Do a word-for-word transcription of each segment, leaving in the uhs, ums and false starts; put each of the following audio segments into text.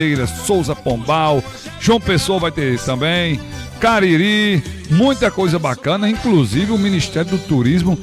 Souza Pombal, João Pessoa vai ter também, Cariri, muita coisa bacana, inclusive o Ministério do Turismo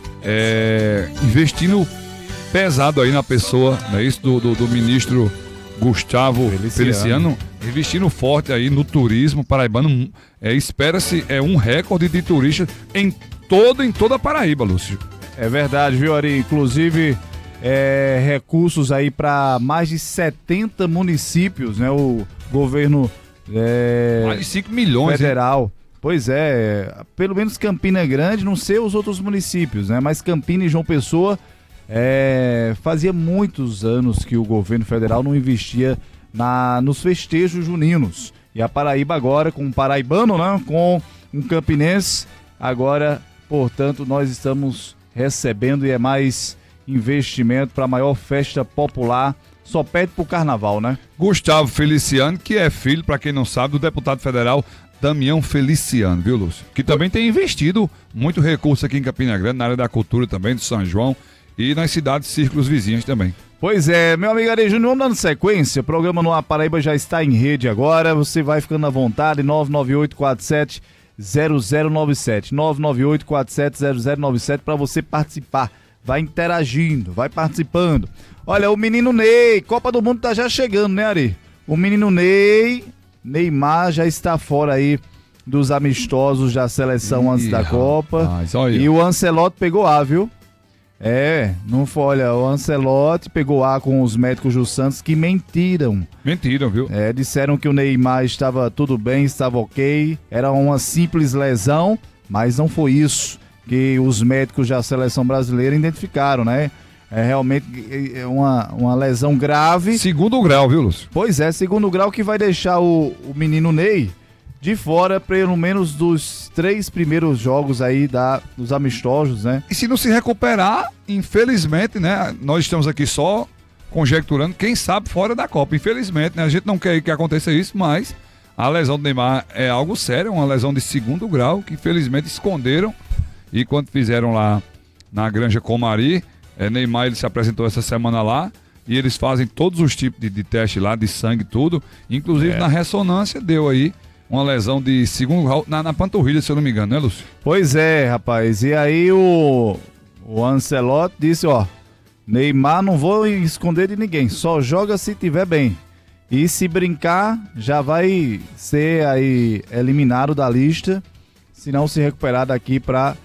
é, investindo pesado aí na pessoa, não é isso, do, do, do ministro Gustavo Feliciano. Feliciano, investindo forte aí no turismo paraibano. É, espera-se é um recorde de turistas em todo em toda a Paraíba, Lúcio. É verdade, viu, Ari? Inclusive é, recursos aí para mais de setenta municípios, né? O governo é, mais de cinco milhões federal. Hein? Pois é, pelo menos Campina Grande, não sei os outros municípios, né? Mas Campina e João Pessoa é, fazia muitos anos que o governo federal não investia na, nos festejos juninos. E a Paraíba agora, com um paraibano, né? Com um campinense, agora, portanto, nós estamos recebendo e é mais investimento para a maior festa popular, só pede pro carnaval, né? Gustavo Feliciano, que é filho, para quem não sabe, do deputado federal Damião Feliciano, viu, Lúcio? Que também tem investido muito recurso aqui em Campina Grande, na área da cultura também, do São João e nas cidades círculos vizinhos também. Pois é, meu amigo Ari Júnior, vamos dando sequência, o programa no Paraíba já está em rede agora, você vai ficando à vontade, nove nove oito quatro sete zero zero nove sete, nove nove oito quatro sete zero zero nove sete para você participar, vai interagindo, vai participando. Olha, o menino Ney, Copa do Mundo tá já chegando, né, Ari? O menino Ney, Neymar já está fora aí dos amistosos da seleção Ih, antes da Copa. Rapaz, e o Ancelotti pegou A, viu? É, não foi, olha, o Ancelotti pegou A com os médicos do Santos que mentiram. Mentiram, viu? É, disseram que o Neymar estava tudo bem, estava ok, era uma simples lesão, mas não foi isso que os médicos da seleção brasileira identificaram, né? É realmente uma, uma lesão grave. Segundo grau, viu, Lúcio? Pois é, segundo grau, que vai deixar o, o menino Ney de fora, pelo menos dos três primeiros jogos aí da, dos amistosos, né? E se não se recuperar, infelizmente, né? Nós estamos aqui só conjecturando, quem sabe fora da Copa. Infelizmente, né? A gente não quer que aconteça isso, mas a lesão do Neymar é algo sério, uma lesão de segundo grau, que infelizmente esconderam. E quando fizeram lá na Granja Comari, é, Neymar ele se apresentou essa semana lá, e eles fazem todos os tipos de, de teste lá, de sangue e tudo, inclusive é. na ressonância deu aí uma lesão de segundo grau na, na panturrilha, se eu não me engano, né, Lúcio? Pois é, rapaz, e aí o, o Ancelotti disse, ó, Neymar não vou esconder de ninguém, só joga se tiver bem, e se brincar já vai ser aí eliminado da lista, se não se recuperar daqui para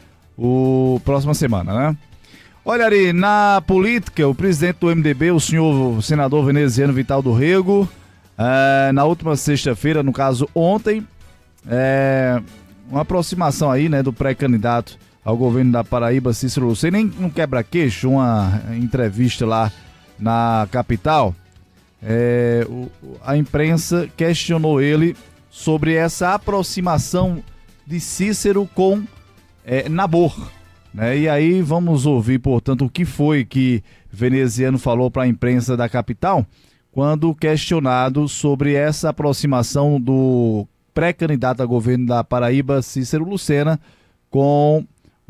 o próxima semana, né? Olha, Ari, na política, o presidente do M D B, o senhor o senador veneziano Vital do Rego, é, na última sexta-feira, no caso ontem, é, uma aproximação aí, né, do pré-candidato ao governo da Paraíba, Cícero Lucena, nem um quebra-queixo, uma entrevista lá na capital, é, o, a imprensa questionou ele sobre essa aproximação de Cícero com é, Nabor. Né? E aí vamos ouvir, portanto, o que foi que Veneziano falou para a imprensa da capital quando questionado sobre essa aproximação do pré-candidato a governo da Paraíba, Cícero Lucena, com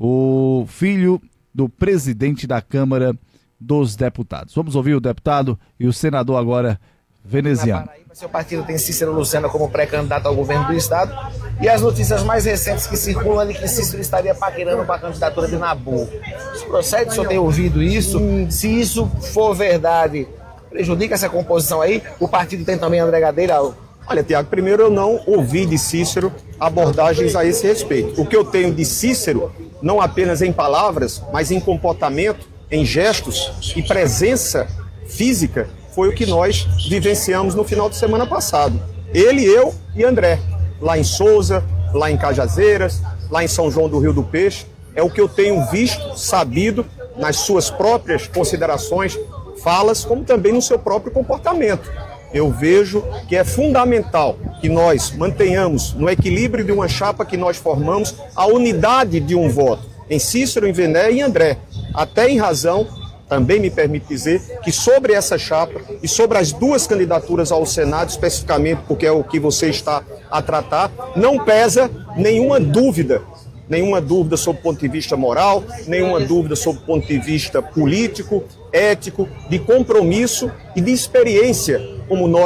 o filho do presidente da Câmara dos Deputados. Vamos ouvir o deputado e o senador agora, Veneziano. Na Paraíba, seu partido tem Cícero Lucena como pré-candidato ao governo do estado, e as notícias mais recentes que circulam é que Cícero estaria paquerando para a candidatura de Nabor. Isso procede, o senhor tem ouvido isso? Se isso for verdade, prejudica essa composição aí? O partido tem também André Gadeira? Olha, Tiago, primeiro eu não ouvi de Cícero abordagens a esse respeito. O que eu tenho de Cícero, não apenas em palavras, mas em comportamento, em gestos e presença física, foi o que nós vivenciamos no final de semana passado. Ele, eu e André, lá em Souza, lá em Cajazeiras, lá em São João do Rio do Peixe. É o que eu tenho visto, sabido, nas suas próprias considerações, falas, como também no seu próprio comportamento. Eu vejo que é fundamental que nós mantenhamos no equilíbrio de uma chapa que nós formamos a unidade de um voto em Cícero, em Vené e em André, até em razão, também me permite dizer, que sobre essa chapa e sobre as duas candidaturas ao Senado, especificamente porque é o que você está a tratar, não pesa nenhuma dúvida, nenhuma dúvida sob o ponto de vista moral, nenhuma dúvida sob o ponto de vista político, ético, de compromisso e de experiência, como nós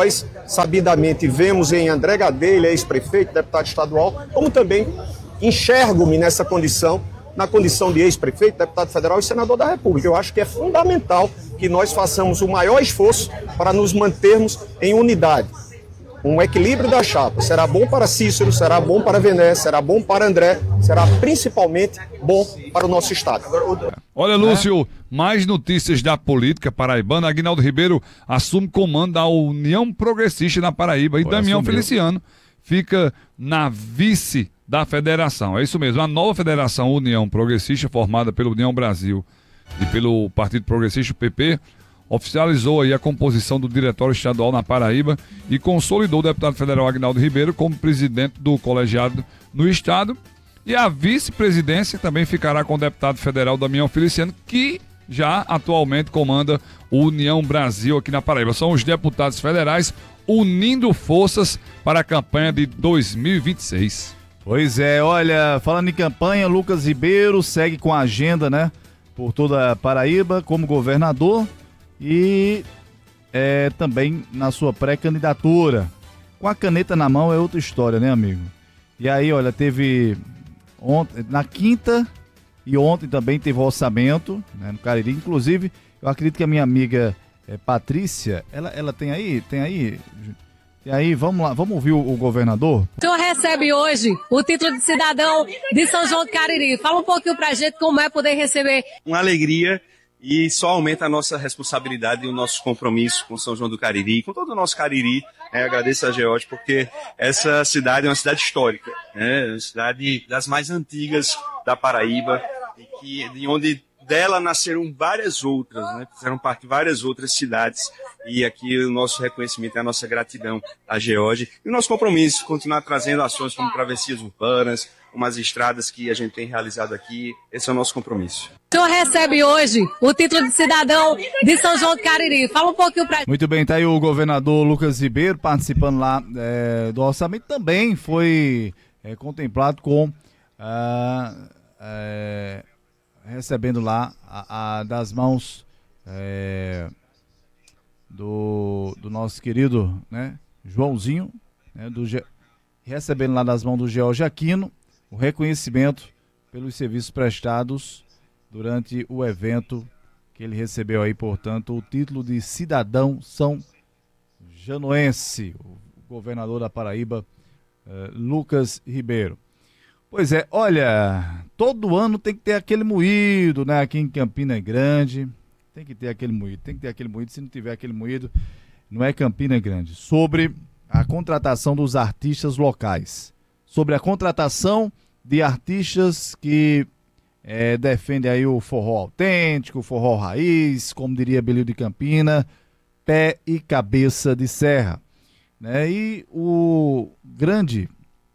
sabidamente vemos em André Gadelha, ex-prefeito, deputado estadual, como também enxergo-me nessa condição, na condição de ex-prefeito, deputado federal e senador da República. Eu acho que é fundamental que nós façamos o maior esforço para nos mantermos em unidade. Um equilíbrio da chapa será bom para Cícero, será bom para Vené, será bom para André, será principalmente bom para o nosso estado. Olha, Lúcio, é. mais notícias da política paraibana. Aguinaldo Ribeiro assume comando da União Progressista na Paraíba e Pô, Damião assumiu. Feliciano fica na vice da federação. É isso mesmo, a nova federação União Progressista, formada pela União Brasil e pelo Partido Progressista, o P P, oficializou aí a composição do Diretório Estadual na Paraíba e consolidou o deputado federal Aguinaldo Ribeiro como presidente do colegiado no estado. E a vice-presidência também ficará com o deputado federal Damião Feliciano, que já atualmente comanda o União Brasil aqui na Paraíba. São os deputados federais unindo forças para a campanha de dois mil e vinte e seis. Pois é, olha, falando em campanha, Lucas Ribeiro segue com a agenda, né, por toda a Paraíba como governador e é, também na sua pré-candidatura. Com a caneta na mão é outra história, né, amigo? E aí, olha, teve ontem, na quinta e ontem também teve o orçamento, né, no Cariri. Inclusive, eu acredito que a minha amiga é, Patrícia, ela, ela tem aí, tem aí... E aí, vamos lá, vamos ouvir o, o governador? O senhor recebe hoje o título de cidadão de São João do Cariri. Fala um pouquinho pra gente como é poder receber. Uma alegria e só aumenta a nossa responsabilidade e o nosso compromisso com São João do Cariri, com todo o nosso Cariri. É, agradeço a George porque essa cidade é uma cidade histórica, né? Uma cidade das mais antigas da Paraíba, e que, de onde dela nasceram várias outras, né? Fizeram parte de várias outras cidades. E aqui o nosso reconhecimento, a nossa gratidão à George e o nosso compromisso, continuar trazendo ações como travessias urbanas, como as estradas que a gente tem realizado aqui. Esse é o nosso compromisso. O senhor recebe hoje o título de cidadão de São João do Cariri. Fala um pouquinho pra gente. Muito bem, tá aí o governador Lucas Ribeiro participando lá é, do orçamento. Também foi é, contemplado com ah, é, recebendo lá a, a, das mãos é, do, do nosso querido, né, Joãozinho, né, do, recebendo lá das mãos do George Aquino o reconhecimento pelos serviços prestados durante o evento que ele recebeu aí, portanto, o título de cidadão são janoense, o governador da Paraíba, eh, Lucas Ribeiro. Pois é, olha, todo ano tem que ter aquele moído, né, aqui em Campina Grande, tem que ter aquele moído, tem que ter aquele moído, se não tiver aquele moído, não é Campina Grande, sobre a contratação dos artistas locais, sobre a contratação de artistas que é, defendem aí o forró autêntico, o forró raiz, como diria Belil de Campina, pé e cabeça de serra, né? E o grande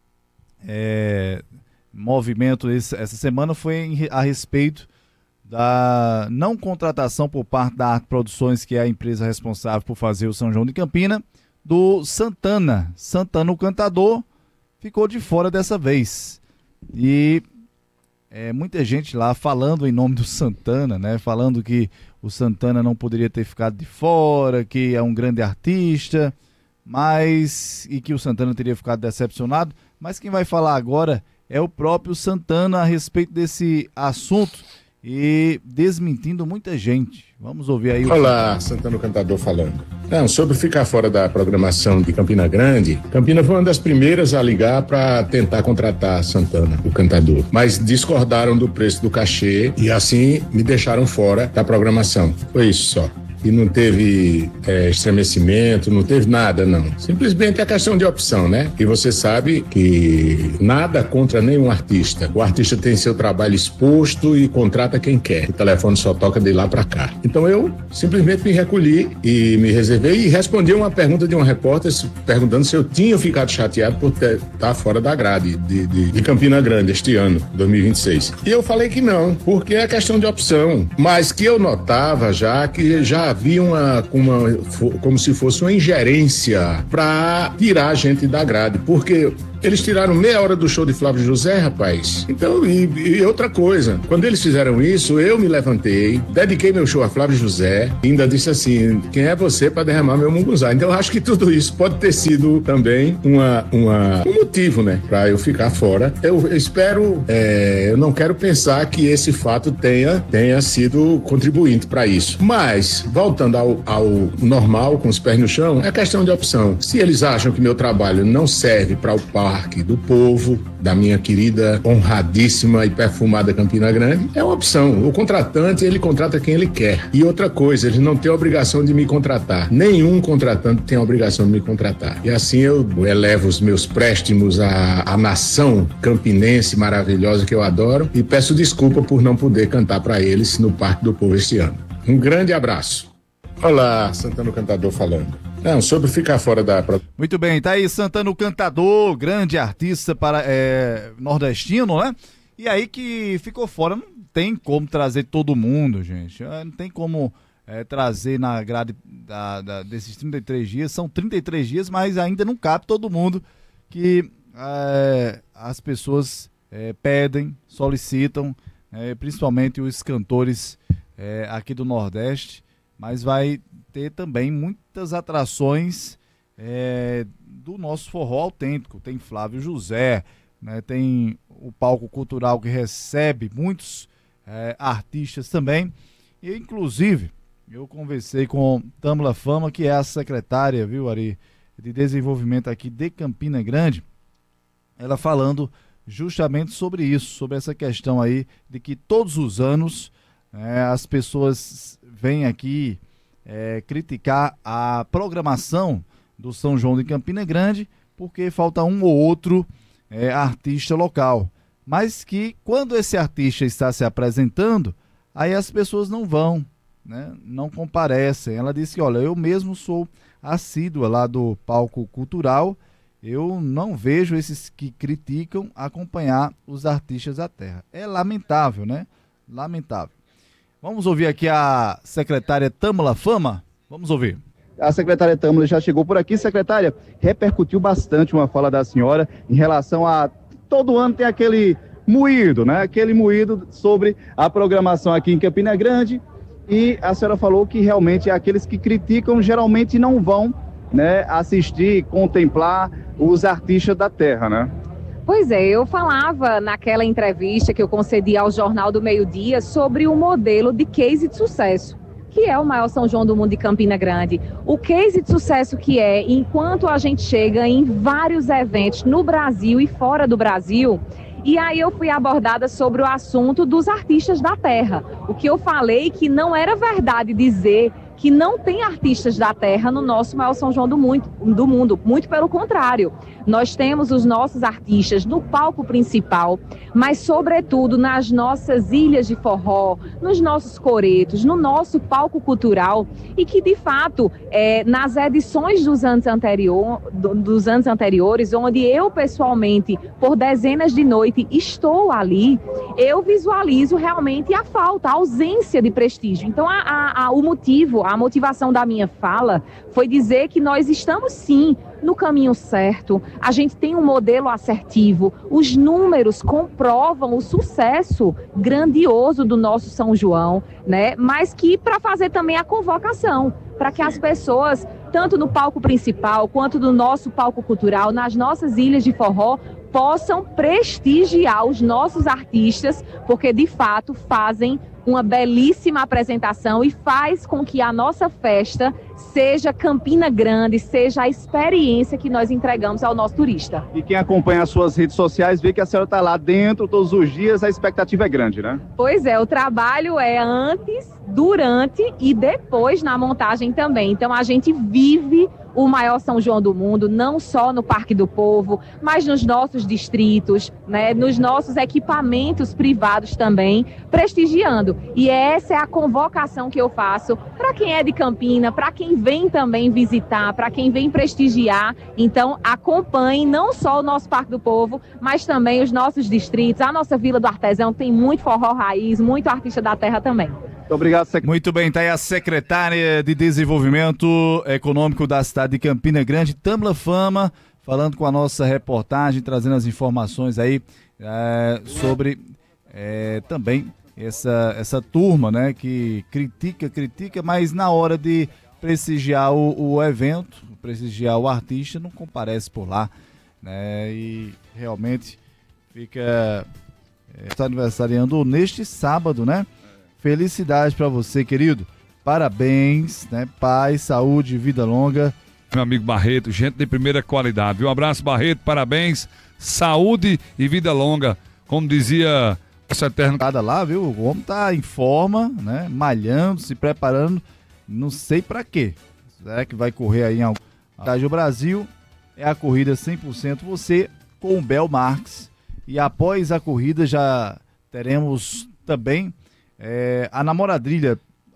é, movimento esse, essa semana foi em, a respeito da não contratação por parte da Arte Produções, que é a empresa responsável por fazer o São João de Campina, do Santana. Santana, o cantador, ficou de fora dessa vez. E é, muita gente lá falando em nome do Santana, né? Falando que o Santana não poderia ter ficado de fora, que é um grande artista, mas e que o Santana teria ficado decepcionado. Mas quem vai falar agora é o próprio Santana a respeito desse assunto e desmentindo muita gente. Vamos ouvir aí o... Olá, Santana o cantador falando. Não, sobre ficar fora da programação de Campina Grande, Campina foi uma das primeiras a ligar para tentar contratar Santana, o cantador. Mas discordaram do preço do cachê e assim me deixaram fora da programação. Foi isso só. E não teve é, estremecimento, não teve nada, não. Simplesmente é questão de opção, né? E você sabe que nada contra nenhum artista. O artista tem seu trabalho exposto e contrata quem quer. O telefone só toca de lá para cá. Então eu simplesmente me recolhi e me reservei e respondi uma pergunta de um repórter perguntando se eu tinha ficado chateado por estar fora da grade de, de, de Campina Grande este ano, dois mil e vinte e seis. E eu falei que não, porque é questão de opção. Mas que eu notava já que já havia uma, uma como se fosse uma ingerência para tirar a gente da grade, porque Eles tiraram meia hora do show de Flávio José, rapaz. Então, e, e outra coisa, quando eles fizeram isso, eu me levantei, dediquei meu show a Flávio José, e ainda disse assim, quem é você para derramar meu munguzá? Então eu acho que tudo isso pode ter sido também uma, uma, um motivo, né, para eu ficar fora. Eu, eu espero, é, eu não quero pensar que esse fato tenha, tenha sido contribuinte para isso. Mas, voltando ao, ao normal, com os pés no chão, é questão de opção. Se eles acham que meu trabalho não serve para o Parque do Povo, da minha querida, honradíssima e perfumada Campina Grande, é uma opção. O contratante, ele contrata quem ele quer. E outra coisa, eles não têm a obrigação de me contratar. Nenhum contratante tem a obrigação de me contratar. E assim eu elevo os meus préstimos à, à nação campinense maravilhosa que eu adoro e peço desculpa por não poder cantar para eles no Parque do Povo este ano. Um grande abraço. Olá, Santana Cantador falando. Não, sobre ficar fora da... Muito bem, tá aí Santana Cantador, grande artista para, é, nordestino, né? E aí que ficou fora, não tem como trazer todo mundo, gente. Não tem como é, trazer na grade da, da, desses trinta e três dias. São trinta e três dias, mas ainda não cabe todo mundo que é, as pessoas é, pedem, solicitam, é, principalmente os cantores é, aqui do Nordeste. Mas vai ter também muitas atrações é, do nosso forró autêntico. Tem Flávio José, né, tem o palco cultural que recebe muitos é, artistas também. E, inclusive, eu conversei com Tâmara Fama, que é a secretária, viu, Ari, de desenvolvimento aqui de Campina Grande, ela falando justamente sobre isso, sobre essa questão aí de que todos os anos é, as pessoas vêm aqui é, criticar a programação do São João de Campina Grande porque falta um ou outro é, artista local, mas que quando esse artista está se apresentando, aí as pessoas não vão, né, não comparecem. Ela disse que, olha, eu mesmo sou assídua lá do palco cultural, eu não vejo esses que criticam acompanhar os artistas da terra. É lamentável, né? Lamentável. Vamos ouvir aqui a secretária Tâmara Fama. Vamos ouvir. A secretária Tâmara já chegou por aqui. Secretária, repercutiu bastante uma fala da senhora em relação a... Todo ano tem aquele moído, né? Aquele moído sobre a programação aqui em Campina Grande. E a senhora falou que realmente aqueles que criticam geralmente não vão, né, assistir, contemplar os artistas da terra, né? Pois é, eu falava naquela entrevista que eu concedi ao Jornal do Meio-Dia sobre o modelo de case de sucesso, que é o maior São João do mundo de Campina Grande. O case de sucesso que é, enquanto a gente chega em vários eventos no Brasil e fora do Brasil, e aí eu fui abordada sobre o assunto dos artistas da terra. O que eu falei que não era verdade dizer que não tem artistas da terra no nosso maior São João do mundo, do mundo. Muito pelo contrário. Nós temos os nossos artistas no palco principal, mas sobretudo nas nossas ilhas de forró, nos nossos coretos, no nosso palco cultural, e que de fato, é, nas edições dos anos, anterior, dos anos anteriores, onde eu pessoalmente, por dezenas de noites, estou ali, eu visualizo realmente a falta, a ausência de prestígio. Então, a, a, a, o motivo, a motivação da minha fala foi dizer que nós estamos sim no caminho certo, a gente tem um modelo assertivo, os números comprovam o sucesso grandioso do nosso São João, né? Mas que para fazer também a convocação, para que as pessoas, tanto no palco principal quanto no nosso palco cultural, nas nossas ilhas de forró, possam prestigiar os nossos artistas, porque de fato fazem uma belíssima apresentação e faz com que a nossa festa seja Campina Grande, seja a experiência que nós entregamos ao nosso turista. E quem acompanha as suas redes sociais vê que a senhora está lá dentro todos os dias, a expectativa é grande, né? Pois é, o trabalho é antes, durante e depois na montagem também. Então a gente vive o maior São João do mundo, não só no Parque do Povo, mas nos nossos distritos, né, nos nossos equipamentos privados também, prestigiando. E essa é a convocação que eu faço para quem é de Campina, para quem vem também visitar, para quem vem prestigiar. Então acompanhe não só o nosso Parque do Povo, mas também os nossos distritos, a nossa Vila do Artesão tem muito forró raiz, muito artista da terra também. Muito obrigado, secretário. Muito bem, tá aí a secretária de Desenvolvimento Econômico da cidade de Campina Grande, Tâmara Fama, falando com a nossa reportagem, trazendo as informações aí é, sobre é, também essa, essa turma, né, que critica, critica, mas na hora de prestigiar o, o evento, prestigiar o artista, não comparece por lá, né, e realmente fica é, está aniversariando neste sábado, né? Felicidade para você, querido. Parabéns, né? Paz, saúde, vida longa. Meu amigo Barreto, gente de primeira qualidade. Um abraço, Barreto, parabéns, saúde e vida longa. Como dizia o eterno. Cada lá, viu? O homem tá em forma, né? Malhando, se preparando. Não sei para quê. Será que vai correr aí em algum. O Brasil é a corrida cem por cento você com o Bel Marques. E após a corrida já teremos também é, a Namoradrilha,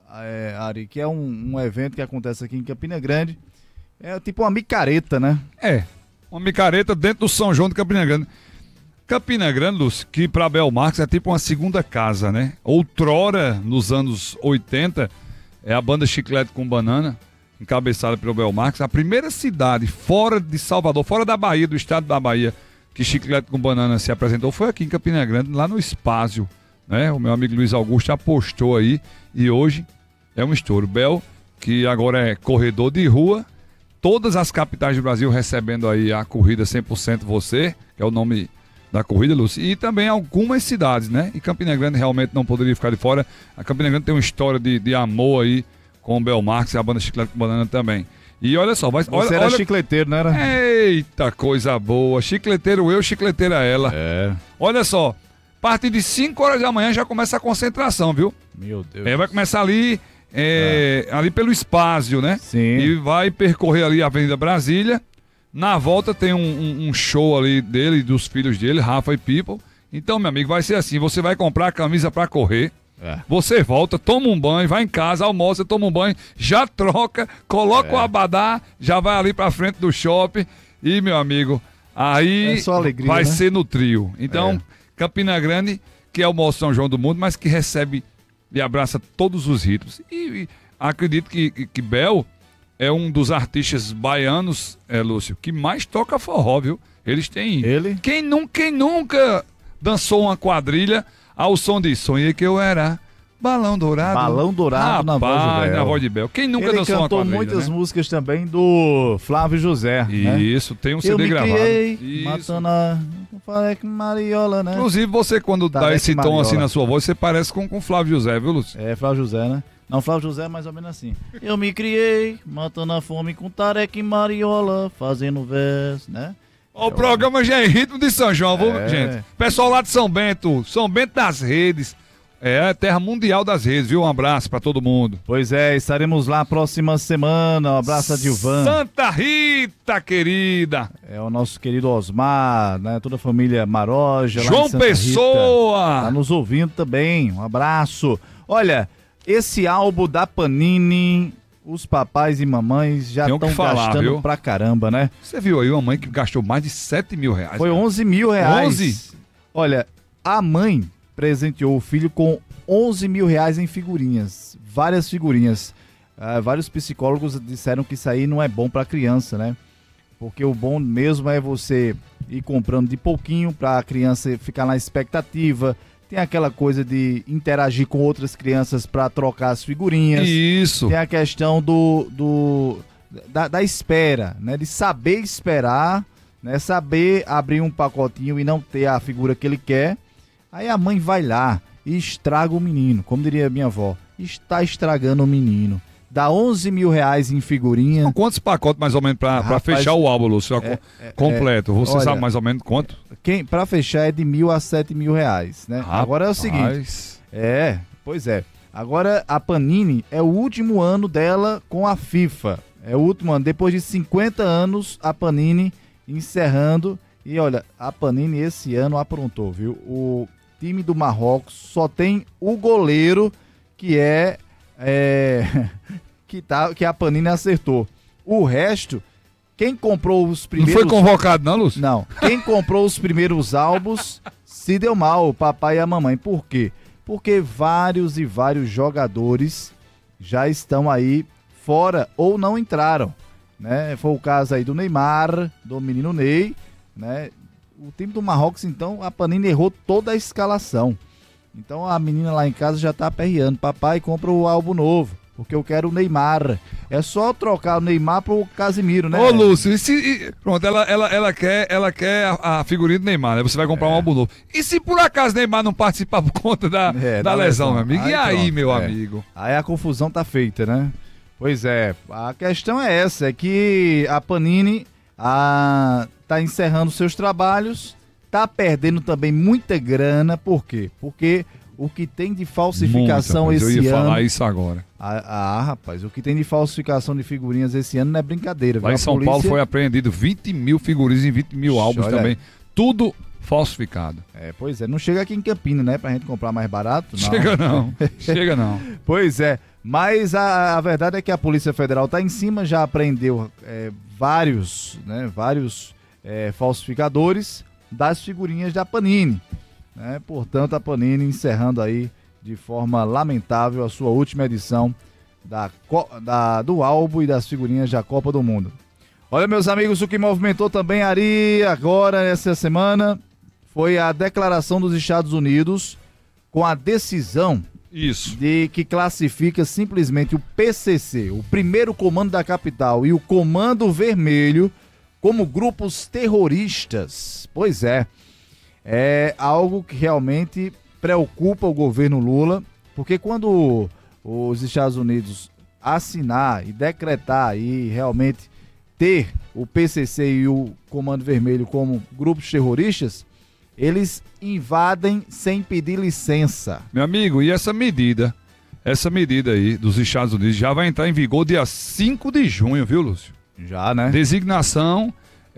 é, Ari, que é um, um evento que acontece aqui em Campina Grande. É tipo uma micareta, né? É, uma micareta dentro do São João de Campina Grande. Campina Grande, Lúcio, que para Bel Marques é tipo uma segunda casa, né? Outrora, nos anos oitenta, é a banda Chiclete com Banana, encabeçada pelo Bel Marques, a primeira cidade fora de Salvador, fora da Bahia, do estado da Bahia, que Chiclete com Banana se apresentou, foi aqui em Campina Grande, lá no Espásio, né? O meu amigo Luiz Augusto apostou aí e hoje é um estouro. Bel, que agora é corredor de rua, todas as capitais do Brasil recebendo aí a corrida cem por cento Você, que é o nome da corrida, Lúcio, e também algumas cidades, né? E Campina Grande realmente não poderia ficar de fora. A Campina Grande tem uma história de, de amor aí com o Bel Marques e a banda Chiclete com Banana também. E olha só, vai, Você olha, era olha... chicleteiro, não era? Eita, coisa boa. Chicleteiro eu, chicleteira ela. É. Olha só, a partir de cinco horas da manhã já começa a concentração, viu? Meu Deus. É, vai começar ali, é, é. ali pelo Espásio, né? Sim. E vai percorrer ali a Avenida Brasília. Na volta tem um, um, um show ali dele e dos filhos dele, Rafa e People. Então, meu amigo, vai ser assim, você vai comprar a camisa pra correr. É. Você volta, toma um banho, vai em casa, almoça, toma um banho, já troca, coloca é. o abadá, já vai ali pra frente do shopping e, meu amigo, aí é só alegria, vai né? ser no trio. Então, é. Campina Grande, que é o maior São João do mundo, mas que recebe e abraça todos os ritos. E, e acredito que, que, que Bel é um dos artistas baianos, é, Lúcio, que mais toca forró, viu? Eles têm... Ele? Quem, nu, quem nunca dançou uma quadrilha ao som de Sonhei que eu era Balão Dourado. Balão Dourado. Rapaz, na voz de Bel. na voz de Bel. Quem nunca Ele dançou uma cantou quadrilha, muitas né? músicas também do Flávio José. Isso, né? tem um C D eu me gravado. Criei, Isso. matando a... Falei que Mariola, né? Inclusive, você quando Tá dá esse tom Mariola. assim na sua voz, você parece com o Flávio José, viu, Lúcio? É, Flávio José, né? Não, Flávio José é mais ou menos assim. Eu me criei, matando a fome com tareca e mariola, fazendo verso, né? O programa já é ritmo de São João, viu, É. gente? Pessoal lá de São Bento, São Bento das Redes. É a terra mundial das redes, viu? Um abraço pra todo mundo. Pois é, estaremos lá próxima semana. Um abraço a Dilvan. Santa Rita, querida. É o nosso querido Osmar, né? Toda a família Maroja. lá João em Santa Pessoa. Rita. Tá nos ouvindo também. Um abraço. Olha, esse álbum da Panini, os papais e mamães já Tem o que estão falar, gastando viu? pra caramba, né? Você viu aí uma mãe que gastou mais de sete mil reais? Foi cara? onze mil reais. onze? Olha, a mãe presenteou o filho com onze mil reais em figurinhas. Várias figurinhas. Ah, vários psicólogos disseram que isso aí não é bom pra criança, né? Porque o bom mesmo é você ir comprando de pouquinho pra criança ficar na expectativa. Tem aquela coisa de interagir com outras crianças pra trocar as figurinhas. Isso. Tem a questão do, do da, da espera, né? De saber esperar, né? Saber abrir um pacotinho e não ter a figura que ele quer. Aí a mãe vai lá e estraga o menino, como diria minha avó, está estragando o menino. Dá onze mil reais em figurinha. Então, quantos pacotes mais ou menos pra, pra Rapaz, fechar o álbum, Lúcio? é, é, completo. Você olha, sabe mais ou menos quanto? Quem, pra fechar é de mil a sete mil reais, né? Rapaz. Agora é o seguinte. É, pois é. Agora a Panini é o último ano dela com a FIFA. É o último ano. Depois de cinquenta anos, a Panini encerrando. E olha, a Panini esse ano aprontou, viu? O time do Marrocos só tem o goleiro que é, é que, tá, que a Panini acertou. O resto, quem comprou os primeiros... Não foi convocado não, Lúcio? Não. Quem comprou os primeiros álbuns se deu mal, o papai e a mamãe. Por quê? porque vários e vários jogadores já estão aí fora ou não entraram, né? Foi o caso aí do Neymar, do menino Ney, né? O time do Marrocos, então, a Panini errou toda a escalação. Então a menina lá em casa já tá aperreando. Papai, compra o álbum novo, porque eu quero o Neymar. É só trocar o Neymar pro Casimiro, né? Ô, Lúcio, e se, e, pronto, ela, ela, ela quer, ela quer a, a figurinha do Neymar, né? Você vai comprar é. um álbum novo. E se por acaso o Neymar não participar por conta da, é, da, da lesão, lesão, meu amigo? Aí, e aí, pronto, meu é. amigo? Aí a confusão tá feita, né? Pois é, a questão é essa, é que a Panini a, tá encerrando seus trabalhos, tá perdendo também muita grana, por quê? Porque o que tem de falsificação Muito, esse ano... Eu ia falar isso agora. Ah, ah, rapaz, o que tem de falsificação de figurinhas esse ano não é brincadeira. Lá em São polícia... Paulo foi apreendido vinte mil figurinhas e vinte mil álbuns Olha também. aí. Tudo falsificado. É, pois é, não chega aqui em Campinas, né, pra gente comprar mais barato. Não. Chega não, chega não. Pois é, mas a, a verdade é que a Polícia Federal tá em cima, já apreendeu é, vários, né, vários é, falsificadores das figurinhas da Panini, né? Portanto, a Panini encerrando aí de forma lamentável a sua última edição da, da, do álbum e das figurinhas da Copa do Mundo. Olha, meus amigos, o que movimentou também Ari agora essa semana foi a declaração dos Estados Unidos com a decisão Isso. de que classifica simplesmente o P C C, o primeiro comando da capital, e o Comando Vermelho como grupos terroristas. Pois é, é algo que realmente preocupa o governo Lula, porque quando os Estados Unidos assinar e decretar e realmente ter o P C C e o Comando Vermelho como grupos terroristas, eles invadem sem pedir licença. Meu amigo, e essa medida, essa medida aí dos Estados Unidos já vai entrar em vigor dia cinco de junho, viu, Lúcio? Já, né? Designação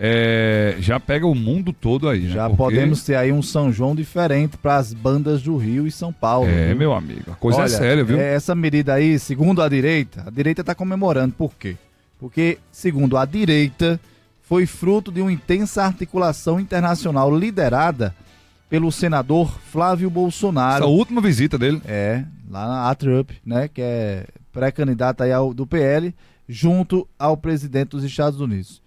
é, já pega o mundo todo aí, né? Já Porque... podemos ter aí um São João diferente para as bandas do Rio e São Paulo. É, viu? meu amigo, a coisa Olha, é séria, viu? Essa medida aí, segundo a direita, a direita está comemorando. Por quê? Porque, segundo a direita, foi fruto de uma intensa articulação internacional liderada pelo senador Flávio Bolsonaro. Essa última visita dele. É, lá na Trump, né, que é pré-candidato aí ao, do P L, junto ao presidente dos Estados Unidos.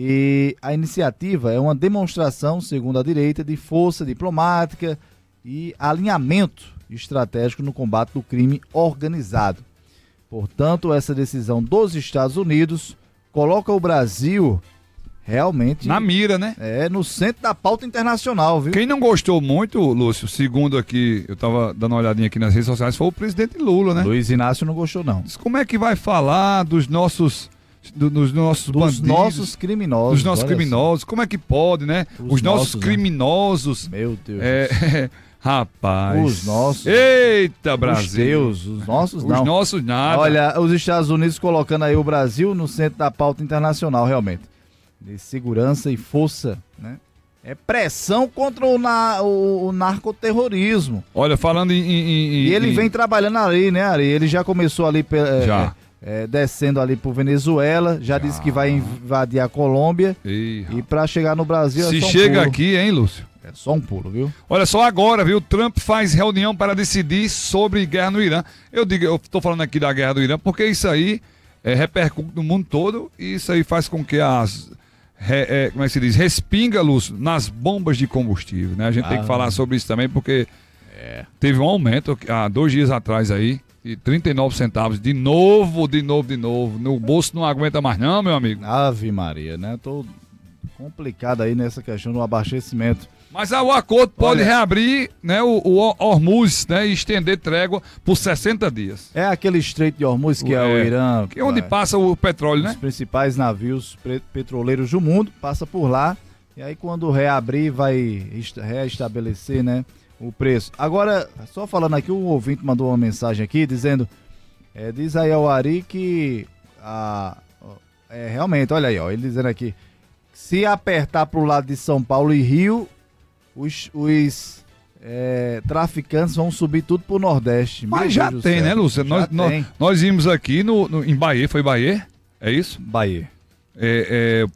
E a iniciativa é uma demonstração, segundo a direita, de força diplomática e alinhamento estratégico no combate do crime organizado. Portanto, essa decisão dos Estados Unidos coloca o Brasil realmente... na mira, né? É, no centro da pauta internacional, viu? Quem não gostou muito, Lúcio, segundo aqui, eu tava dando uma olhadinha aqui nas redes sociais, foi o presidente Lula, né? Luiz Inácio não gostou, não. Diz, como é que vai falar dos nossos... Do, dos nossos dos bandidos, nossos criminosos. Dos nossos criminosos. Assim. Como é que pode, né? Os, Os nossos, nossos criminosos. Né? Meu Deus. É, rapaz. Os nossos. Eita, Brasil. Os Deus, os nossos não. Os nossos nada. Olha, os Estados Unidos colocando aí o Brasil no centro da pauta internacional, realmente. De segurança e força, né? É pressão contra o, na, o, o narcoterrorismo. Olha, falando em... em, em e ele em... vem trabalhando ali, né, Ari? Ele já começou ali... É, já. É, É, descendo ali por Venezuela, já, já disse que vai invadir a Colômbia. Ih, e para chegar no Brasil se é só um chega pulo. aqui, hein, Lúcio? É só um pulo, viu? Olha só agora, viu? Trump faz reunião para decidir sobre guerra no Irã. Eu digo, eu tô falando aqui da guerra do Irã porque isso aí é, repercute no mundo todo e isso aí faz com que as re, é, como é que se diz, respinga, Lúcio, nas bombas de combustível, né? A gente ah, tem que falar sobre isso também porque é. teve um aumento há dois dias atrás aí. E trinta e nove centavos, de novo, de novo, de novo. No bolso não aguenta mais não, meu amigo. Ave Maria, né? Tô complicado aí nessa questão do abastecimento. Mas ah, o acordo pode Olha, reabrir, né, o, o Hormuz, né, e estender trégua por sessenta dias. É aquele estreito de Hormuz que é, é o Irã. Que é onde é, passa o petróleo, né? Os principais navios petroleiros do mundo, passa por lá. E aí quando reabrir vai reestabelecer, né? O preço. Agora, só falando aqui, um ouvinte mandou uma mensagem aqui dizendo, é, diz aí ao Ari que a, é, realmente, olha aí, ó, ele dizendo aqui, se apertar pro lado de São Paulo e Rio, os, os é, traficantes vão subir tudo pro Nordeste. Mas Meu já Deus tem, do céu. né, Lúcio? Nós, nós, nós vimos aqui no, no, em Bahia, foi Bahia? É isso? Bahia. É, é,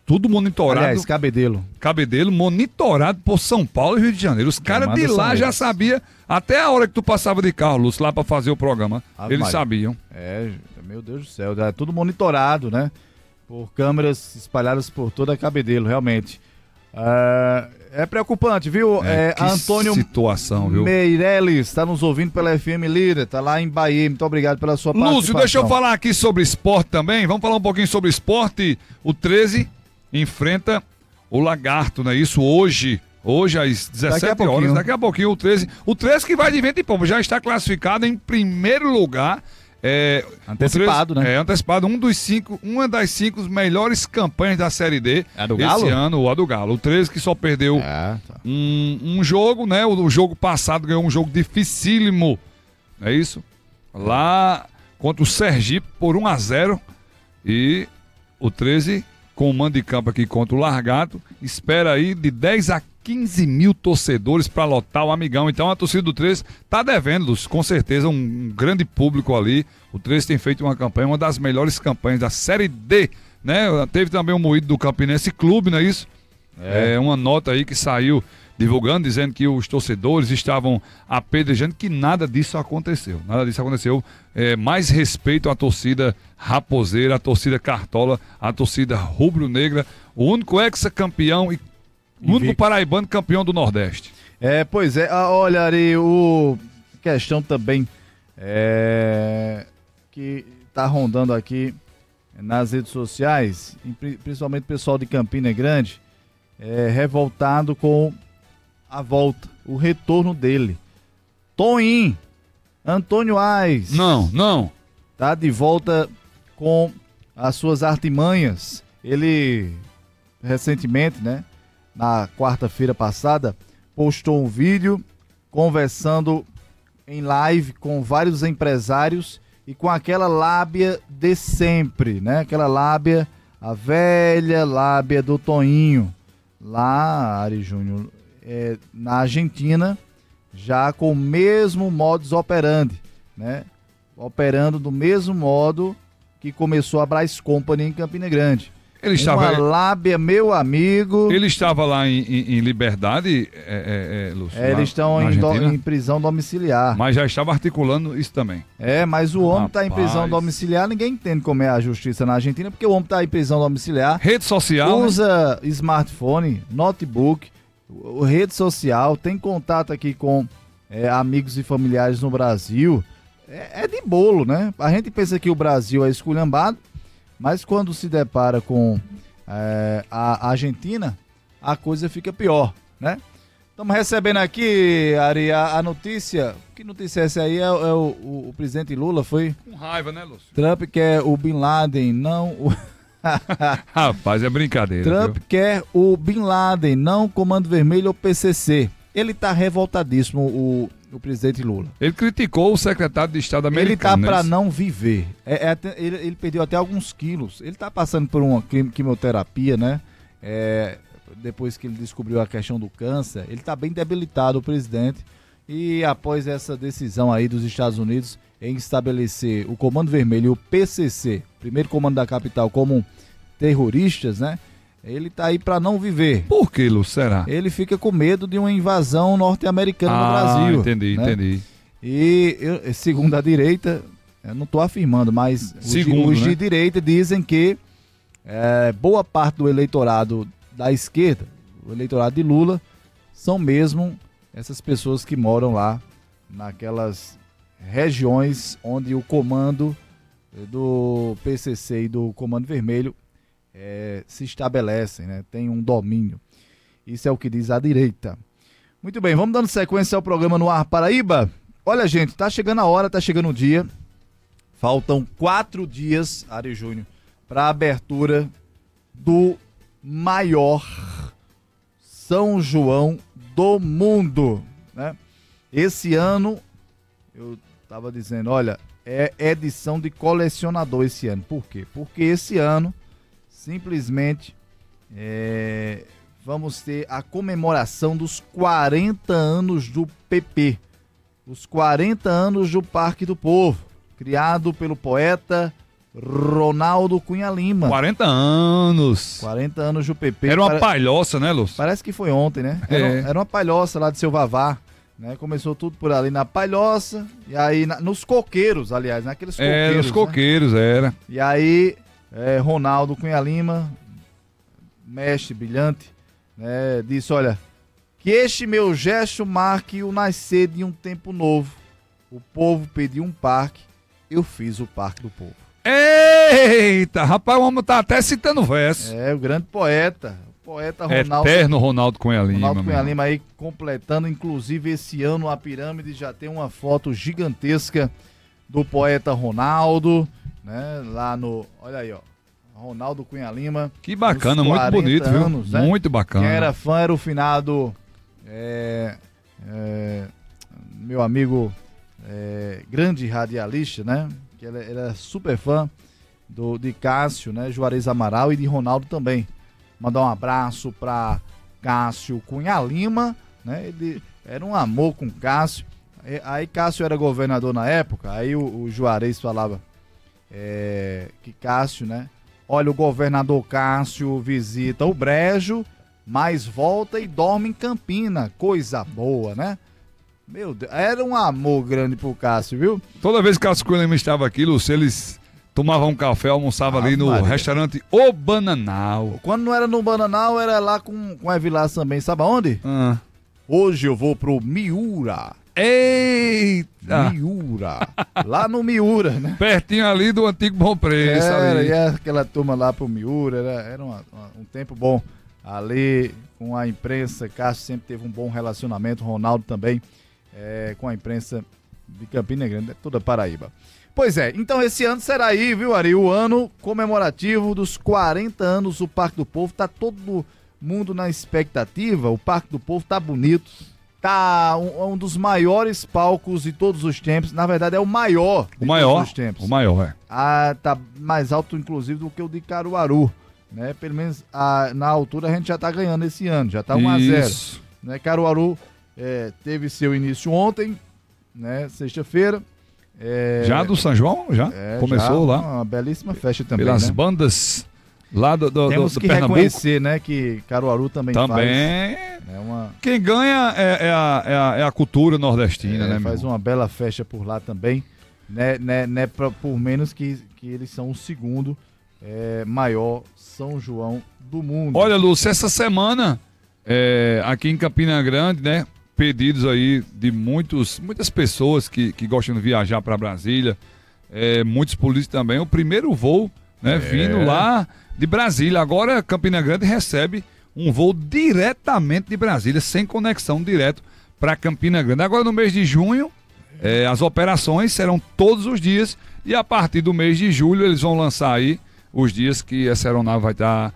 tudo monitorado. Aliás, Cabedelo. Cabedelo, monitorado por São Paulo e Rio de Janeiro. Os caras de lá já sabiam, até a hora que tu passava de carro, Lúcio, lá pra fazer o programa, Ave eles Maria. sabiam. É, meu Deus do céu, é tudo monitorado, né? Por câmeras espalhadas por toda a Cabedelo, realmente. É, é preocupante, viu? É, É, que Antônio situação, viu? Meirelles está nos ouvindo pela F M Líder, tá lá em Bahia. Muito obrigado pela sua participação. Lúcio, deixa eu falar aqui sobre esporte também. Vamos falar um pouquinho sobre esporte. O treze enfrenta o Lagarto, não é isso? Hoje, hoje às dezessete horas, daqui a pouquinho o treze. O treze que vai de vento e pomba, já está classificado em primeiro lugar. É, antecipado, treze, né? É, antecipado, um dos cinco, uma das cinco melhores campanhas da Série D. É a do Galo? Esse ano, a do Galo. O treze que só perdeu é, tá. um, um jogo, né? O, o jogo passado ganhou um jogo dificílimo, não é isso? Lá contra o Sergipe por um a zero. E o treze, com o mando de campo aqui contra o Largato, espera aí de dez a quinze mil torcedores para lotar o Amigão. Então a torcida do treze tá devendo, com certeza, um, um grande público ali. O treze tem feito uma campanha, uma das melhores campanhas da Série D, né? Teve também o moído do Campinense Clube, não é isso? É. é uma nota aí que saiu divulgando, dizendo que os torcedores estavam apedrejando, que nada disso aconteceu. Nada disso aconteceu. É, mais respeito à torcida raposeira, à torcida cartola, à torcida rubro-negra, o único ex-campeão e o único paraibano campeão do Nordeste. É, pois é. Ah, olha, Ari, o questão também é, que tá rondando aqui nas redes sociais, principalmente o pessoal de Campina Grande, é, revoltado com a volta, o retorno dele. Toim, Antônio Ais. Não, não. Tá de volta com as suas artimanhas. Ele, recentemente, né, na quarta-feira passada, postou um vídeo conversando em live com vários empresários e com aquela lábia de sempre, né? Aquela lábia, a velha lábia do Toinho. Lá, Ari Júnior, é, na Argentina, já com o mesmo modus operandi, né? Operando do mesmo modo que começou a Brás Company em Campina Grande. Ele estava, uma lábia, meu amigo. Ele estava lá em, em, em Liberdade, é, é, é, Lúcio? É, eles estão em, do, em prisão domiciliar. Mas já estava articulando isso também. É, mas o homem está em prisão domiciliar, ninguém entende como é a justiça na Argentina, porque o homem está em prisão domiciliar. Rede social. Usa né? smartphone, notebook, rede social, tem contato aqui com é, amigos e familiares no Brasil. É, é de bolo, né? A gente pensa que o Brasil é esculhambado, mas quando se depara com é, a Argentina, a coisa fica pior, né? Estamos recebendo aqui, Ari, a, a notícia. Que notícia é essa aí? É, é o, o, o presidente Lula foi... Com raiva, né, Lúcio? Trump quer o Bin Laden, não... O... Rapaz, é brincadeira. Trump viu? quer o Bin Laden, não o Comando Vermelho ou P C C. Ele tá revoltadíssimo, o, o presidente Lula. Ele criticou o secretário de Estado americano. Ele tá né? para não viver. É, é até, ele, ele perdeu até alguns quilos. Ele tá passando por uma quimioterapia, né? É, depois que ele descobriu a questão do câncer, ele tá bem debilitado, o presidente. E após essa decisão aí dos Estados Unidos em estabelecer o Comando Vermelho e o P C C, primeiro comando da capital, como terroristas, né? Ele tá aí para não viver. Por que, Lu, será? Ele fica com medo de uma invasão norte-americana ah, no Brasil. entendi, né? entendi. E eu, segundo a direita, eu não estou afirmando, mas segundo, os, os né? de direita dizem que é, boa parte do eleitorado da esquerda, o eleitorado de Lula, são mesmo essas pessoas que moram lá naquelas regiões onde o comando do P C C e do Comando Vermelho É, se estabelecem, né? Tem um domínio. Isso é o que diz a direita. Muito bem, vamos dando sequência ao programa no Ar Paraíba. Olha, gente, tá chegando a hora, tá chegando o dia. Faltam quatro dias, Ari Júnior, para a abertura do maior São João do mundo, né? Esse ano, eu tava dizendo, olha, é edição de colecionador esse ano. Por quê? Porque esse ano simplesmente é, vamos ter a comemoração dos quarenta anos do P P, os quarenta anos do Parque do Povo, criado pelo poeta Ronaldo Cunha Lima. quarenta anos. quarenta anos do P P. Era uma Pare... palhoça, né, Lúcio? Parece que foi ontem, né? Era, É. era uma palhoça lá de Seu Vavá. Né? Começou tudo por ali na palhoça. E aí, na, nos coqueiros, aliás, naqueles coqueiros. É, nos coqueiros, né? era. E aí, é, Ronaldo Cunha Lima, mestre brilhante, né, disse, olha, que este meu gesto marque o nascer de um tempo novo. O povo pediu um parque, eu fiz o Parque do Povo. Eita, rapaz, o homem tá até citando verso. É, o grande poeta, o poeta Ronaldo. Eterno Ronaldo Cunha Lima. Ronaldo Cunha meu. Lima aí completando, inclusive esse ano a pirâmide já tem uma foto gigantesca do poeta Ronaldo, né, lá no, olha aí, ó, Ronaldo Cunha Lima. Que bacana, muito bonito, anos, viu? Né? Muito bacana. Quem era fã era o finado, é, é, meu amigo, é, grande radialista, né? Que ele era super fã do, de Cássio, né? Juarez Amaral e de Ronaldo também. Mandar um abraço para Cássio Cunha Lima, né? Ele era um amor com Cássio. Aí Cássio era governador na época, aí o, o Juarez falava é, que Cássio, né? Olha, o governador Cássio visita o Brejo, mas volta e dorme em Campina. Coisa boa, né? Meu Deus, era um amor grande pro Cássio, viu? Toda vez que Cássio Cunha Lima estava aqui, Lúcio, eles tomavam um café, almoçavam Ah, ali no Maria. restaurante O Bananal. Quando não era no Bananal, era lá com, com a Evilás também. Sabe aonde? Ah. Hoje eu vou pro Miura. Eita! Miura. Lá no Miura, né? Pertinho ali do antigo Bom Preço. Era, ali. e aquela turma lá pro Miura, era, era uma- uma- um tempo bom ali com a imprensa. Cássio sempre teve um bom relacionamento, Ronaldo também, é, com a imprensa de Campina Grande, toda Paraíba. Pois é, então esse ano será aí, viu, Ari, o ano comemorativo dos quarenta anos do Parque do Povo. Tá todo mundo na expectativa, o Parque do Povo tá bonito. Tá um, um dos maiores palcos de todos os tempos. Na verdade, é o maior de O maior, todos os tempos. o maior, é. Ah, tá mais alto, inclusive, do que o de Caruaru. Né? Pelo menos ah, na altura a gente já tá ganhando esse ano, já tá um a zero. Isso. Né? Caruaru é, teve seu início ontem, né? Sexta-feira. É, Já do São João? Já? é, Começou já lá. Uma belíssima festa também. Pelas né? bandas lá do, do, Temos do que Pernambuco. reconhecer, né, que Caruaru também, Também. faz. Né, uma, Quem ganha é, é a, é, a, é a cultura nordestina, é, né, meu faz irmão? uma bela festa por lá também. Né, né, né, pra- por menos que, que eles são o segundo é, maior São João do mundo. Olha, Lúcio, essa semana, é, aqui em Campina Grande, né? Pedidos aí de muitos, muitas pessoas que, que gostam de viajar para Brasília, é, muitos políticos também. O primeiro voo, né? Vindo lá de Brasília. Agora, Campina Grande recebe um voo diretamente de Brasília, sem conexão direto para Campina Grande. Agora, no mês de junho, é, as operações serão todos os dias e a partir do mês de julho eles vão lançar aí os dias que essa aeronave vai estar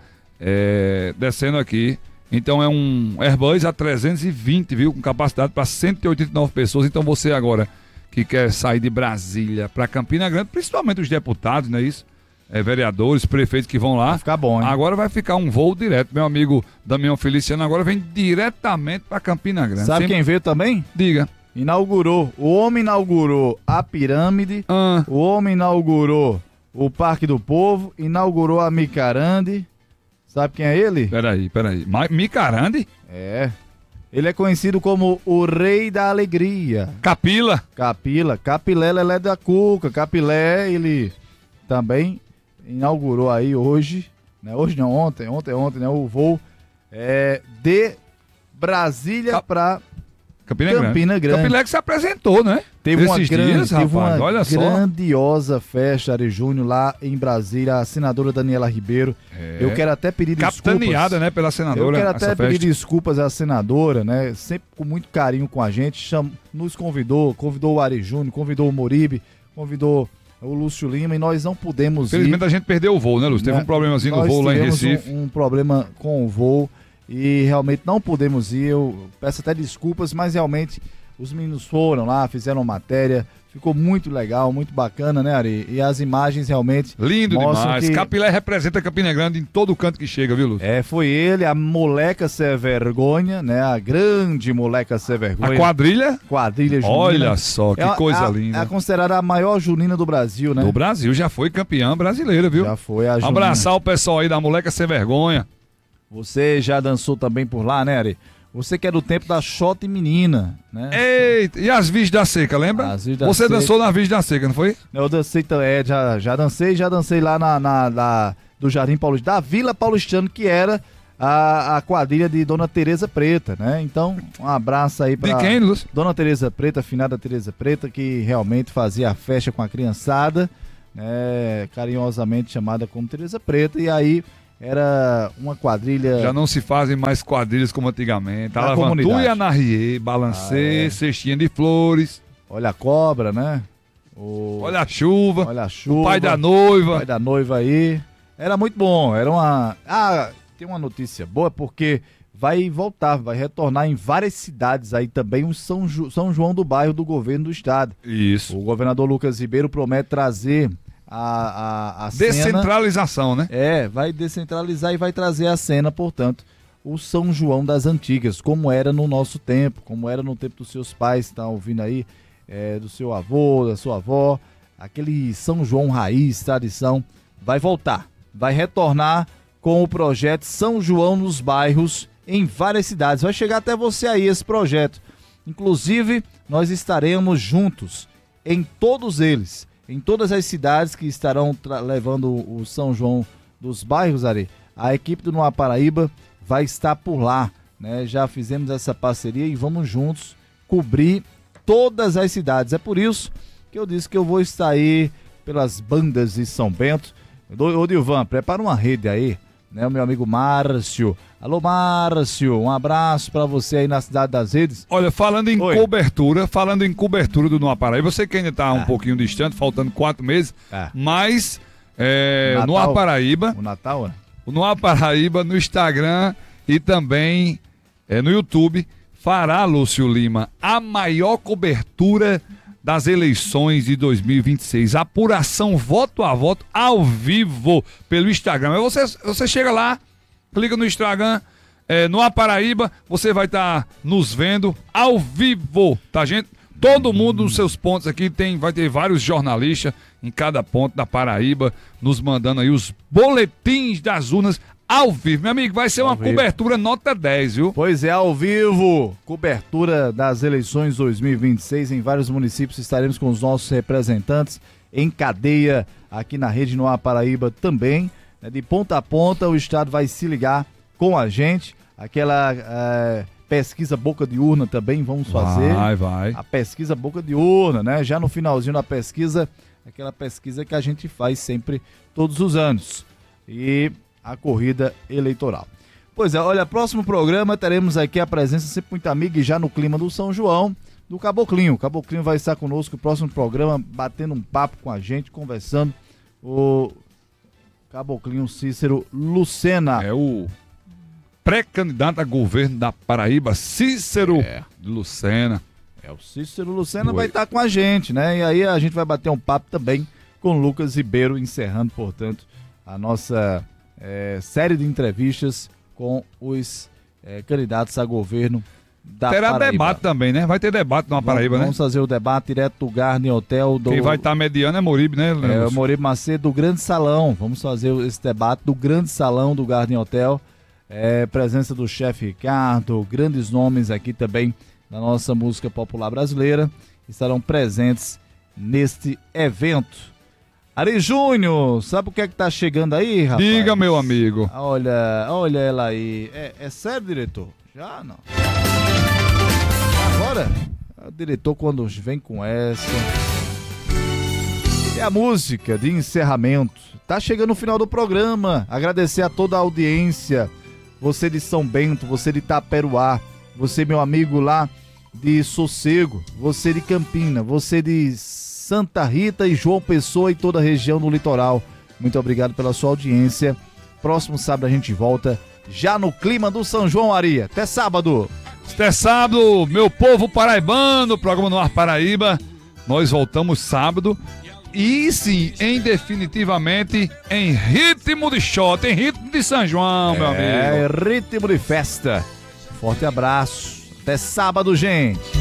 é, descendo aqui. Então é um Airbus A trezentos e vinte, viu? Com capacidade para cento e oitenta e nove pessoas. Então você agora que quer sair de Brasília para Campina Grande, principalmente os deputados, não é isso? É, vereadores, prefeitos que vão lá. Vai ficar bom, hein? Agora vai ficar um voo direto. Meu amigo Damião Feliciano agora vem diretamente para Campina Grande. Sabe Sempre- quem veio também? Diga. Inaugurou. O homem inaugurou a pirâmide. Ah, O homem inaugurou o Parque do Povo. Inaugurou a Micarande. Sabe quem é ele? peraí, peraí. Ma- Micarande? É. Ele é conhecido como o Rei da Alegria. Capila? Capila. Capilé Lelé da Cuca. Capilé, ele também inaugurou aí hoje, né? Hoje não, ontem, ontem, ontem, né? O voo é, de Brasília Cap- para Campina Grande. Campina Grande. Capilé que se apresentou, né? Teve uma, Esses grande, dias, teve rapaz, uma olha só. grandiosa festa, Ari Júnior, lá em Brasília, a senadora Daniela Ribeiro. É. Eu quero até pedir desculpas. Capitaneada, né, pela Eu senadora. quero até essa pedir festa. desculpas à senadora, né? Sempre com muito carinho com a gente. Cham... Nos convidou, convidou o Ari Júnior, convidou o Moribe, convidou o Lúcio Lima e nós não pudemos Infelizmente ir. a gente perdeu o voo, né, Lúcio? Teve né? um problemazinho no Nós voo lá em tivemos Recife. Um, um problema com o voo e realmente não pudemos ir. Eu peço até desculpas, mas realmente Os meninos foram lá, fizeram matéria, ficou muito legal, muito bacana, né, Ari? E as imagens realmente lindo demais. Que... Capilé representa Campina Grande em todo canto que chega, viu, Lúcio? É, foi ele, a moleca sem vergonha, né? A grande moleca sem vergonha. A quadrilha? Quadrilha junina. Olha só, que é, coisa é, linda. É considerada a maior junina do Brasil, né? Do Brasil, já foi campeã brasileira, viu? Já foi a junina. Abraçar o pessoal aí da moleca sem vergonha. Você já dançou também por lá, né, Ari? Você que é do tempo da Xota e Menina, né? Eita, e as Virgens da Seca, lembra? As Virgens da Você Seca. dançou na Virgens da Seca, não foi? Eu dancei, é, já, já dancei, já dancei lá na, na, na do Jardim Paulista, da Vila Paulistano, que era a, a quadrilha de Dona Tereza Preta, né? Então, um abraço aí pra De quem, Lúcio? Dona Tereza Preta, afinada Tereza Preta, que realmente fazia a festa com a criançada, né? Carinhosamente chamada como Tereza Preta, e aí era uma quadrilha... Já não se fazem mais quadrilhas como antigamente. Na Alavantu comunidade. e Anarriê, Balancê, Ah, é. Cestinha de Flores. Olha a cobra, né? O... Olha a chuva. Olha a chuva. O pai da noiva. O pai da noiva aí. Era muito bom. Era uma... Ah, tem uma notícia boa porque vai voltar, vai retornar em várias cidades aí também o São, Ju... São João do Bairro do governo do estado. Isso. O governador Lucas Ribeiro promete trazer a, a, a Descentralização, cena... né? É, vai descentralizar e vai trazer a cena, portanto, o São João das antigas, como era no nosso tempo, como era no tempo dos seus pais, tá ouvindo aí, é, do seu avô, da sua avó, aquele São João raiz, tradição, vai voltar, vai retornar com o projeto São João nos bairros em várias cidades. Vai chegar até você aí esse projeto. Inclusive, nós estaremos juntos em todos eles, em todas as cidades que estarão levando o São João dos bairros, Ari. A equipe do Noá Paraíba vai estar por lá, né? Já fizemos essa parceria e vamos juntos cobrir todas as cidades. É por isso que eu disse que eu vou estar aí pelas bandas de São Bento. Ô, Dilvan, prepara uma rede aí, né? O meu amigo Márcio. Alô, Márcio, um abraço pra você aí na Cidade das Redes. Olha, falando em Oi. cobertura, falando em cobertura do Noá Paraíba, você que ainda tá um Ah. pouquinho distante, faltando quatro meses, Ah. mas é, Natal. Noá Paraíba, O Natal, né? o Noá Paraíba no Instagram e também é, no YouTube, fará, Lúcio Lima, a maior cobertura das eleições de dois mil e vinte e seis. Apuração voto a voto ao vivo pelo Instagram. Aí você, você chega lá, clica no Instagram, é, no Paraíba, você vai estar tá nos vendo ao vivo, tá, gente? Todo mundo nos seus pontos aqui tem, vai ter vários jornalistas em cada ponto da Paraíba, nos mandando aí os boletins das urnas ao vivo. Meu amigo, vai ser Ao uma vivo. cobertura nota dez, viu? Pois é, ao vivo, cobertura das eleições dois mil e vinte e seis em vários municípios. Estaremos com os nossos representantes em cadeia aqui na Rede Noá Paraíba também. né? De ponta a ponta, o estado vai se ligar com a gente. Aquela eh, pesquisa boca de urna também vamos fazer. Vai, vai. A pesquisa boca de urna, né? Já no finalzinho da pesquisa, aquela pesquisa que a gente faz sempre, todos os anos. E a corrida eleitoral. Pois é, olha, próximo programa teremos aqui a presença sempre muito amiga e já no clima do São João, do Caboclinho. O Caboclinho vai estar conosco no próximo programa, batendo um papo com a gente, conversando. O Caboclinho Cícero Lucena. É o pré-candidato a governo da Paraíba, Cícero É. Lucena. É, o Cícero Lucena Oi. vai estar com a gente, né? E aí a gente vai bater um papo também com o Lucas Ribeiro, encerrando, portanto, a nossa é, série de entrevistas com os é, candidatos a governo da Terá Paraíba. debate também, né? Vai ter debate na Paraíba, Vamos né? fazer o debate direto do Garden Hotel. Do, Quem vai estar mediando é Moribe, né? é, o Lúcio? Moribe Macedo do Grande Salão. Vamos fazer esse debate do Grande Salão do Garden Hotel. É, presença do chefe Ricardo, grandes nomes aqui também da nossa música popular brasileira estarão presentes neste evento. Ari Júnior, sabe o que é que tá chegando aí, rapaz? Diga, meu amigo. Olha, olha ela aí. É, é sério, diretor? Já não. Agora, o diretor quando vem com essa... É a música de encerramento. Tá chegando o final do programa. Agradecer a toda a audiência. Você de São Bento, você de Itaperuá, você, meu amigo lá de Sossego, você de Campina, você de Santa Rita e João Pessoa e toda a região do litoral. Muito obrigado pela sua audiência. Próximo sábado a gente volta já no clima do São João, Ari. Até sábado. Até sábado, meu povo paraibano, programa no Ar Paraíba. Nós voltamos sábado. E sim, em definitivamente, em ritmo de shot, em ritmo de São João, meu amigo. É, ritmo de festa. Forte abraço. Até sábado, gente.